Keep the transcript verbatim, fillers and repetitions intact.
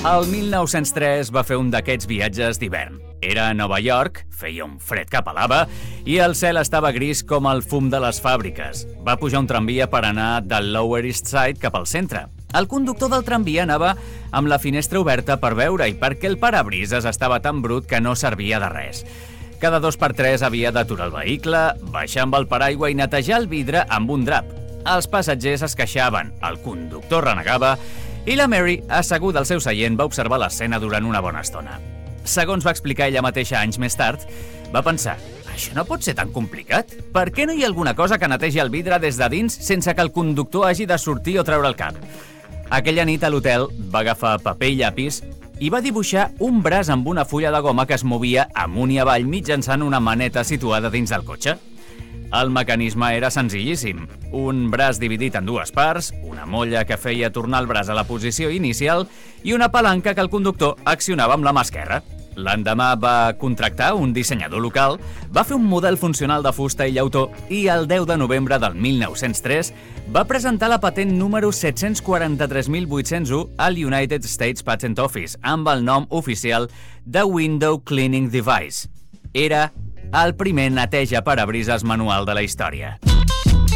El mil nou-cents tres va fer un d'aquests viatges d'hivern. Era a Nova York, feia un fred cap a lava i el cel estava gris com el fum de les fàbriques. Va pujar un tramvia per anar del Lower East Side cap al centre. El conductor del tramvia anava amb la finestra oberta per veure-hi perquè el parabrises estava tan brut que no servia de res. Cada dos per tres havia d'aturar el vehicle, baixar amb el paraigua i netejar el vidre amb un drap. Els passatgers es queixaven, el conductor renegava i la Mary, asseguda al seu seient, va observar l'escena durant una bona estona. Segons va explicar ella mateixa anys més tard, va pensar: això no pot ser tan complicat? Per què no hi ha alguna cosa que netegi el vidre des de dins sense que el conductor hagi de sortir o treure el cap? Aquella nit a l'hotel va agafar paper i llapis i va dibuixar un braç amb una fulla de goma que es movia amunt i avall mitjançant una maneta situada dins del cotxe. El mecanisme era senzillíssim. Un braç dividit en dues parts, una molla que feia tornar el braç a la posició inicial i una palanca que el conductor accionava amb la mà esquerra. L'endemà va contractar un dissenyador local, va fer un model funcional de fusta i llautó i el deu de novembre del mil nou-cents tres va presentar la patent número set-cents quaranta-tres mil vuit-cents u al United States Patent Office amb el nom oficial de Window Cleaning Device. Era el primer neteja parabrises manual de la història.